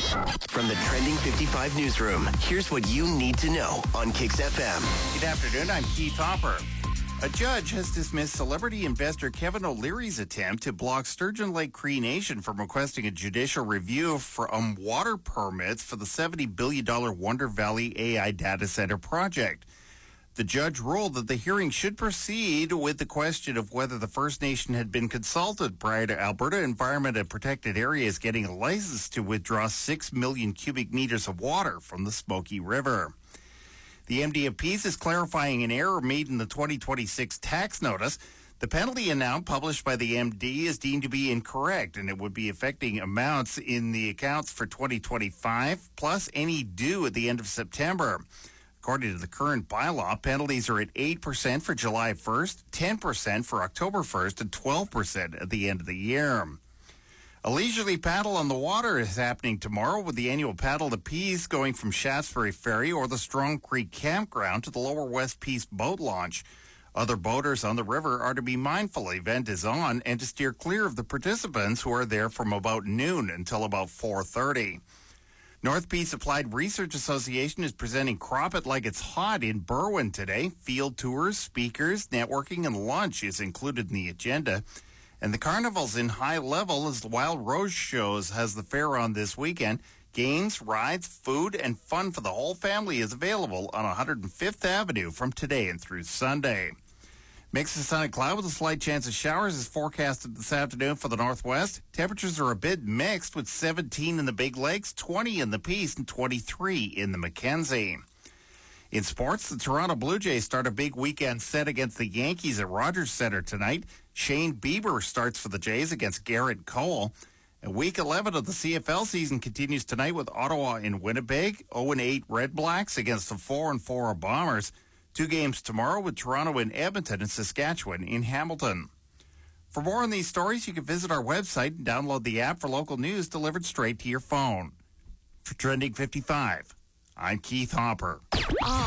From the Trending 55 newsroom, here's what you need to know on Kix FM. Good afternoon, I'm Keith Hopper. A judge has dismissed celebrity investor Kevin O'Leary's attempt to block Sturgeon Lake Cree Nation from requesting a judicial review for water permits for the $70 billion Wonder Valley AI data center project. The judge ruled that the hearing should proceed with the question of whether the First Nation had been consulted prior to Alberta Environment and Protected Areas getting a license to withdraw 6 million cubic meters of water from the Smoky River. The MD of Peace is clarifying an error made in the 2026 tax notice. The penalty amount published by the MD is deemed to be incorrect, and it would be affecting amounts in the accounts for 2025, plus any due at the end of September. According to the current bylaw, penalties are at 8% for July 1st, 10% for October 1st, and 12% at the end of the year. A leisurely paddle on the water is happening tomorrow with the annual Paddle to Peace going from Shaftesbury Ferry or the Strong Creek Campground to the Lower West Peace boat launch. Other boaters on the river are to be mindful the event is on and to steer clear of the participants who are there from about noon until about 4:30. North Peace Applied Research Association is presenting Crop It Like It's Hot in Berwyn today. Field tours, speakers, networking, and lunch is included in the agenda. And the carnival's in high level as the Wild Rose Shows has the fair on this weekend. Games, rides, food, and fun for the whole family is available on 105th Avenue from today and through Sunday. Mix of sun and cloud with a slight chance of showers is forecasted this afternoon for the northwest. Temperatures are a bit mixed with 17 in the Big Lakes, 20 in the Peace, and 23 in the Mackenzie. In sports, the Toronto Blue Jays start a big weekend set against the Yankees at Rogers Centre tonight. Shane Bieber starts for the Jays against Garrett Cole. And Week 11 of the CFL season continues tonight with Ottawa in Winnipeg, 0-8 Red Blacks against the 4-4 Bombers. 2 games tomorrow with Toronto in Edmonton and Saskatchewan in Hamilton. For more on these stories, you can visit our website and download the app for local news delivered straight to your phone. For Trending 55, I'm Keith Hopper.